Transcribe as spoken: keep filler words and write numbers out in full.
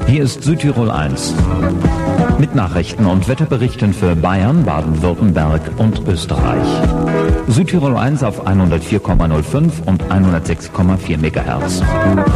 Hier ist Südtirol eins. Mit Nachrichten und Wetterberichten für Bayern, Baden-Württemberg und Österreich. Südtirol eins auf hundertvier Komma null fünf und hundertsechs Komma vier Megahertz.